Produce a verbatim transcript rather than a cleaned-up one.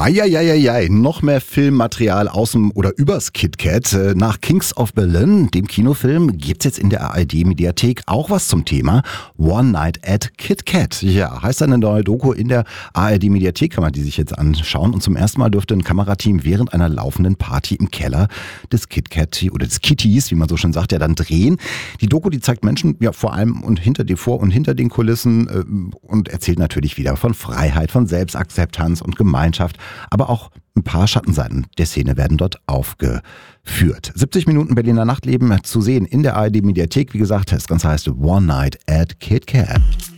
Eieieiei, noch mehr Filmmaterial aus dem oder übers KitKat. Nach Kings of Berlin, dem Kinofilm, gibt's jetzt in der A R D-Mediathek auch was zum Thema One Night at KitKat. Ja, heißt eine neue Doku in der A R D-Mediathek, kann man die sich jetzt anschauen. Und zum ersten Mal dürfte ein Kamerateam während einer laufenden Party im Keller des KitKat oder des Kitties, wie man so schön sagt, ja dann drehen. Die Doku, die zeigt Menschen ja vor allem und hinter die vor und hinter den Kulissen äh, und erzählt natürlich wieder von Freiheit, von Selbstakzeptanz und Gemeinschaft. Aber auch ein paar Schattenseiten der Szene werden dort aufgeführt. siebzig Minuten Berliner Nachtleben zu sehen in der A R D-Mediathek. Wie gesagt, das Ganze heißt One Night at KitKat.